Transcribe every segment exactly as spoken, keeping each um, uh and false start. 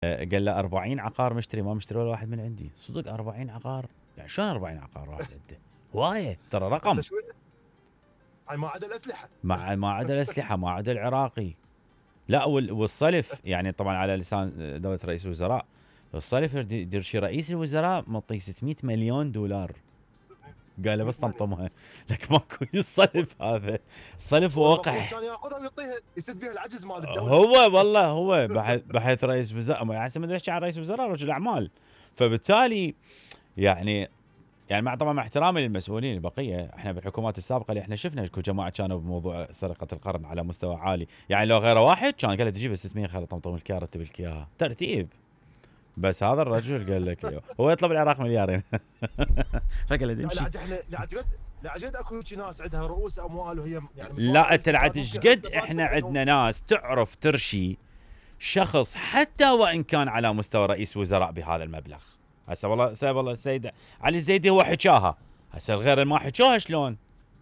قال له أربعين عقار مشتري، ما مشتري ولا واحد من عندي. صدق أربعين عقار؟ يعني شلون أربعين عقار واحد عنده؟ هوايه ترى رقم. ما عدا الاسلحه، مع ما عدا الاسلحه، ما عدا العراقي. لا والصلف يعني طبعا على لسان دوله رئيس الوزراء، الصلف يدير شي رئيس الوزراء معطيه ستمئة مليون دولار. قال له بس طمطمها لك ماكو الصلف هذا. الصلف وقح كان ياخذها ويعطيها يسد بها العجز مال الدوله. هو والله هو بحث بحث رئيس وزراء، يعني ما ادري ايش عن رئيس وزراء، رجل اعمال. فبالتالي يعني يعني مع طبعا مع احترامي للمسؤولين البقيه، احنا بالحكومات السابقه اللي احنا شفنا اكو جماعه كانوا بموضوع سرقه القرن على مستوى عالي، يعني لو غيره واحد كان قال له تجيب ستمئة خلي طمطم لك اياها رتب لك اياها ترتيب. بس هذا الرجل قال لك هو يطلب العراق مليارين. فقال له لا لا احنا لا عجد لا عجد اكو ناس عندها رؤوس اموال وهي يعني لا انت لا قد احنا عندنا ناس تعرف ترشي شخص حتى وان كان على مستوى رئيس وزراء بهذا المبلغ. هسه والله هسه والله السيد علي الزيدي هو حكاها، هسه الغير ما حكوها شلون؟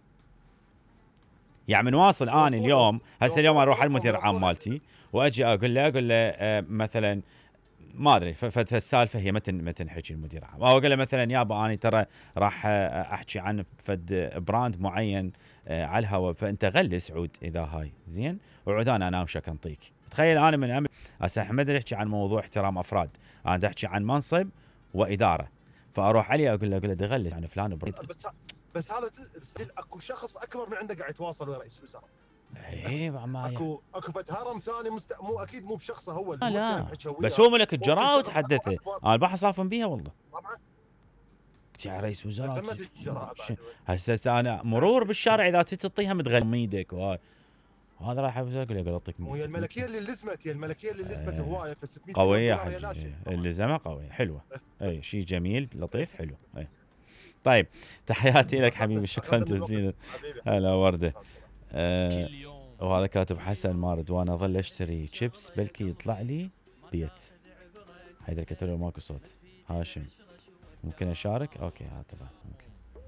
يعني من واصل انا اليوم هسه اليوم اروح على المدير العام مالتي واجي اقول له اقول له آه مثلا ما ادري فالسالفه هي متن متن حكي المدير العام، او اقول له مثلا يابا انا ترى راح احكي عن فد براند معين آه على الهواء، فانت غلس عود اذا هاي زين وعود انا اناوشك انطيك. تخيل انا من أمر هسه احمد يحكي عن موضوع احترام افراد، انا احكي عن منصب واداره، فاروح عليه اقول له اقول له تغلس يعني فلان بريد. بس بس هذا اكو شخص اكبر من عنده قاعد يتواصل ويا رئيس الوزراء. اي ما اكو اكو فد هرم ثاني مست... مو اكيد مو بشخصه هو لا, لا. بس هو ملك الجراءه وتحدثه، انا البحر صافن بيها والله طبعا يا رئيس وزراء. قمه الجراءه هسه انا مرور بالشارع اذا تعطيها متغلم ايدك وهاي وهذا راح يقول لك اعطيك. وهي الملكيه اللي لزمت هي الملكيه اللي لزمت آه هوايه ف ستمئة قويه حجي اللزمه قويه حلوه. اي شيء جميل لطيف حلو. اي طيب تحياتي لك حبيبي شكرا جزيلا. هلا ورده. آه وهذا كاتب حسن مارد وانا اظل اشتري شيبس بلكي يطلع لي بيت. هيدا كتب له ماكو صوت. هاشم ممكن اشارك؟ اوكي هذا ممكن.